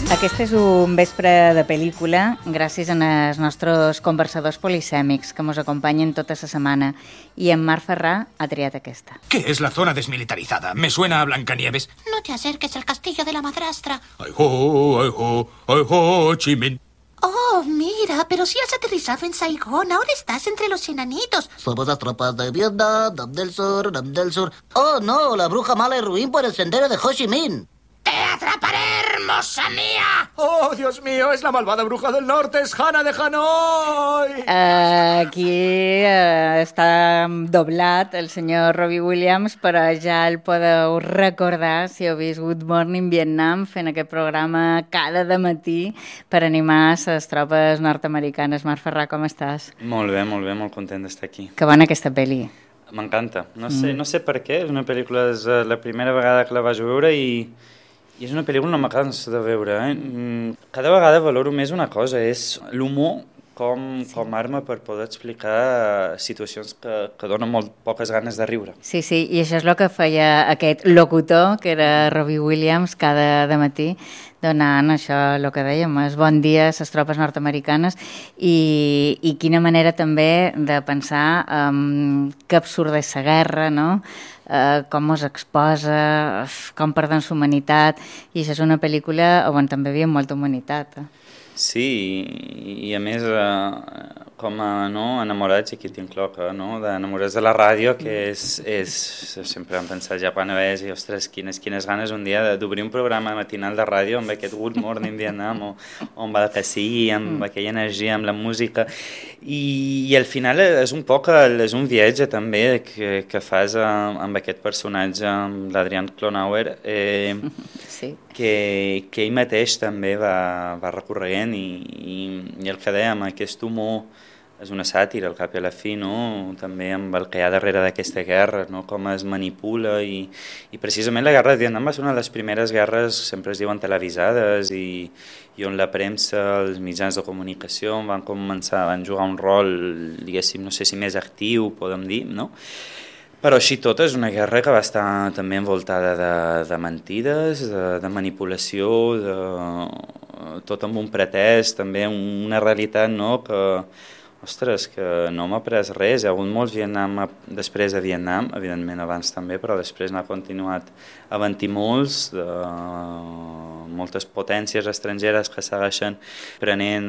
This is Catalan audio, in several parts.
Aquest és un vespre de pel·lícula gràcies als nostres conversadors polisèmics que ens acompanyen tota la setmana i en Marc Ferrà ha triat aquesta. ¿Qué es la zona desmilitarizada? Me suena a Blancanieves. No te acerques al castillo de la madrastra. ¡Ay, ho, ay, ho, ay, ho, Chi Minh! Oh, mira, pero si has aterrizado en Saigón, ahora estás entre los enanitos. Somos las tropas de Vietnam, Nam del Sur, Nam del Sur. Oh, no, la bruja mala y ruin por el sendero de Ho Chi Minh. ¡Te atraparé, hermosa mía! ¡Oh, Dios mío! Es la malvada bruja del norte, es Hannah de Hanoi. Aquí està doblat el senyor Robbie Williams, però ja el podeu recordar si heu vist Good Morning Vietnam fent aquest programa cada dematí per animar les tropes nord-americanes. Marc Ferrà, com estàs? Molt bé, molt content d'estar aquí. Que bona aquesta pel·li. M'encanta. No sé per què, és una pel·lícula, és la primera vegada que la vaig veure i és una pel·lícula que no me canso de veure. Cada vegada valoro més una cosa, és l'humor com arma per poder explicar situacions que donen molt poques ganes de riure. Sí, i això és el que feia aquest locutor, que era Robbie Williams, cada dematí, donant això, el que dèiem, és bon dia a les tropes nord-americanes i quina manera també de pensar que absurda és la guerra, no?, com es exposa, com perden la humanitat, i això és una pel·lícula on també hi havia molta humanitat. Sí, i a més, com a enamorats, aquí t'incloc, d'enamorats de la ràdio, que és sempre hem pensat ja quan veus, i ostres, quines ganes un dia d'obrir un programa matinal de ràdio amb aquest Good Morning Vietnam, o amb el que sigui, amb aquella energia, amb la música, i al final és un poc, és un viatge també que fas amb aquest personatge, amb l'Adrián Cronauer, sí, que ell mateix també va recorrent i el que dèiem, aquest humor és una sàtira al cap i a la fi, no? També amb el que hi ha darrere d'aquesta guerra, no? Com es manipula i precisament la guerra de Vietnam va ser una de les primeres guerres, sempre es diuen televisades, i on la premsa, els mitjans de comunicació van jugar un rol, diguéssim, no sé si més actiu, podem dir, no? Però així tot és una guerra que va estar també envoltada de mentides, de manipulació, tot amb un pretès, també una realitat, no?, que no m'ha pres res. Hi ha hagut molts Vietnam després de Vietnam, evidentment abans també, però després n'ha continuat havent-hi molts, moltes potències estrangeres que segueixen prenent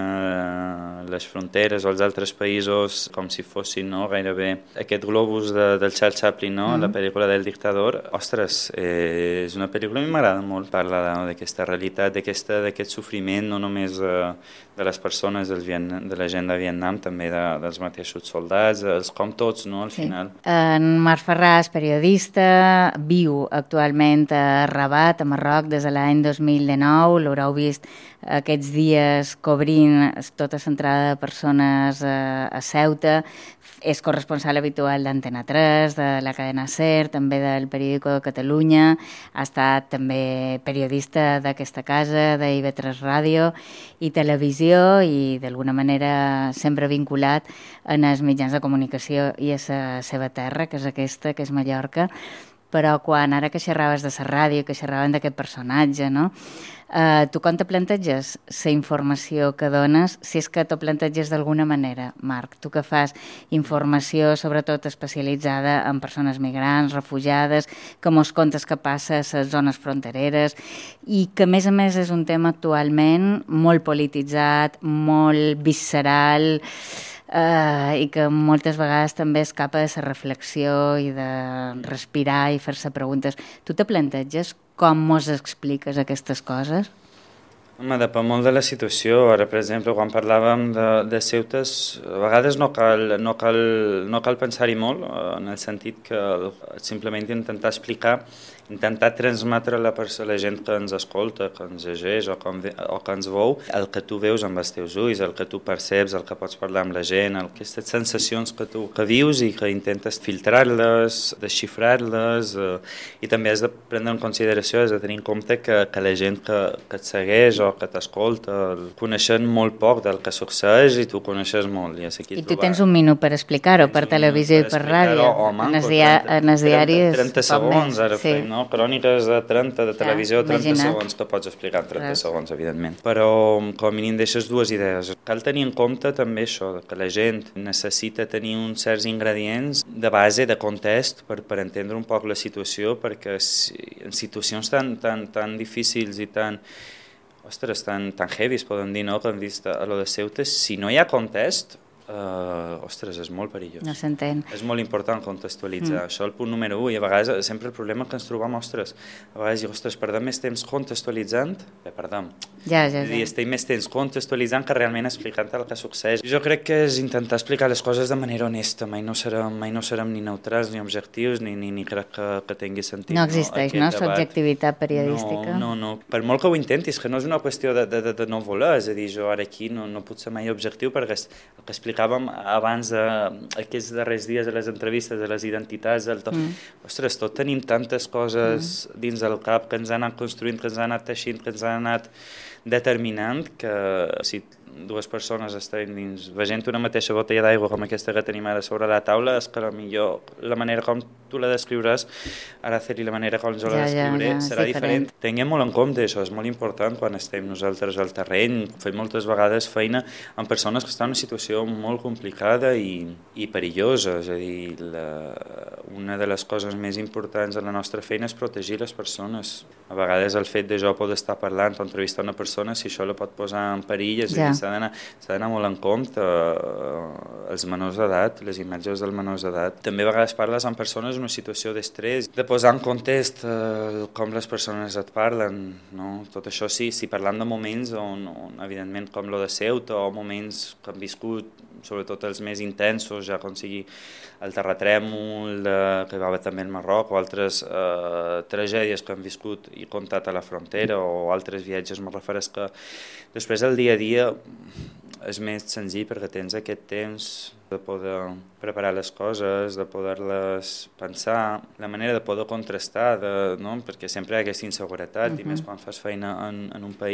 les fronteres o els altres països com si fossin, no, gairebé aquest globus del Charles Chaplin, no? La pel·lícula del dictador. Ostres, és una pel·lícula que m'agrada molt, parla d'aquesta realitat, d'aquest sofriment, no només de les persones de la gent de Vietnam, també dels mateixos soldats, com tots, no, al final. En Marc Ferrà és periodista, viu actualment a Rabat, a Marroc, des de l'any 2019, l'haureu vist aquests dies cobrint tota l'entrada de persones a Ceuta, és corresponsal habitual d'Antena 3, de la cadena SER, també del Periódico de Catalunya, ha estat també periodista d'aquesta casa, d'IV3 Ràdio i Televisió, i d'alguna manera sempre vinculat en els mitjans de comunicació i a la seva terra, que és aquesta, que és Mallorca. Però quan ara que xerraves de la ràdio, que xerraven d'aquest personatge, no? Tu com te planteges la informació que dones, si és que t'ho planteges d'alguna manera, Marc? Tu que fas informació sobretot especialitzada en persones migrants, refugiades, que mos contes que passa a les zones frontereres i que a més és un tema actualment molt polititzat, molt visceral, i que moltes vegades també escapa de la reflexió i de respirar i fer-se preguntes. Tu te planteges com mos expliques aquestes coses? Home, depèn molt de la situació. Ara, per exemple, quan parlàvem de Ceutes, a vegades no cal pensar-hi molt, en el sentit que simplement intentar explicar, intentar transmetre a la gent que ens escolta, que ens llegeix o que ens veu, el que tu veus amb els teus ulls, el que tu perceps, el que pots parlar amb la gent, aquestes sensacions que vius i que intentes filtrar-les, desxifrar-les, i també has de prendre en consideració, has de tenir en compte que la gent que et segueix o que t'escolta coneixen molt poc del que succeeix i tu coneixes molt. I tu tens un minut per explicar-ho per televisió i per ràdio. Home, en els diaris 30 segons, ara fem no? Cròniques de 30, de televisió, 30 imagina't. segons, que pots explicar en 30 Res. segons, evidentment. Però, com a mínim, deixes dues idees. Cal tenir en compte també això, que la gent necessita tenir uns certs ingredients de base, de context, per entendre un poc la situació, perquè en situacions tan difícils i tan heavies, podem dir, no?, que hem vist a lo de Ceuta, si no hi ha context, és molt perillós. No s'entén. És molt important contextualitzar. Això el punt número 1, i a vegades sempre el problema que ens trobem, a vegades dic, perdem més temps contextualitzant, perdem. Ja. És a dir, estem més temps contextualitzant que realment explicant el que succeeix. Jo crec que és intentar explicar les coses de manera honesta, mai no serem ni neutrals ni objectius, ni crec que tingui sentit. No existeix, no? Subjectivitat periodística. No. Per molt que ho intentis, que no és una qüestió de no voler, és a dir, jo ara aquí no puc ser mai objectiu perquè el que explicàvem abans aquests darrers dies de les entrevistes, de les identitats, tot tenim tantes coses dins del cap que ens han anat construint, que ens han anat teixint, que ens han anat determinant, que si dues persones estan dins, veient una mateixa botella d'aigua com aquesta que tenim ara sobre la taula, és que potser la manera com tu la descriuràs, Araceli, la manera com jo la descriuré serà diferent. Tinguem molt en compte això, és molt important quan estem nosaltres al terreny, fem moltes vegades feina amb persones que estan en una situació molt complicada i perillosa, és a dir, una de les coses més importants de la nostra feina és protegir les persones. A vegades el fet de jo poder estar parlant o entrevistar una persona, si això la pot posar en perill, és a dir, s'ha d'anar molt en compte els menors d'edat, les imatges dels menors d'edat. També a vegades parles amb persones en una situació d'estrès, de posar en context com les persones et parlen, no? Tot això sí, si parlant de moments on evidentment, com lo de Ceuta, o moments que han viscut, sobretot els més intensos, ja com sigui el terratrèmol que va haver també al Marroc, o altres tragèdies que han viscut i comptat a la frontera, o altres viatges, me refereix que després el dia a dia és més senzill perquè tens aquest temps de poder preparar les coses, de poder-les pensar, la manera de poder contrastar, no? Perquè sempre hi ha aquesta inseguretat, i més quan fas feina en un país